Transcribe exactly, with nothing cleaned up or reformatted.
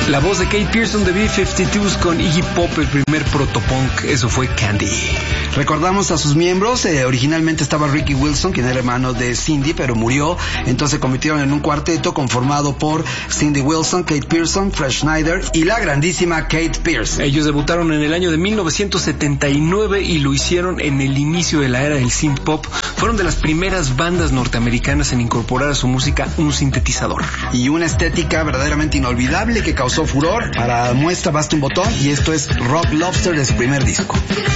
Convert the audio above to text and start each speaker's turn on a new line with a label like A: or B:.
A: La voz de Kate Pearson de B cincuenta y dos con Iggy Pop, el primer protopunk, eso fue Candy.
B: Recordamos a sus miembros, eh, originalmente estaba Ricky Wilson, quien era hermano de Cindy, pero murió, entonces se convirtieron en un cuarteto conformado por Cindy Wilson, Kate Pearson, Fred Schneider y la grandísima Kate Pearson.
A: Ellos debutaron en el año de mil novecientos setenta y nueve y lo hicieron en el inicio de la era del synth pop. Fueron de las primeras bandas norteamericanas en incorporar a su música un sintetizador.
B: Y una estética verdaderamente inolvidable que causó furor. Para muestra basta un botón y esto es Rock Lobster de su primer disco.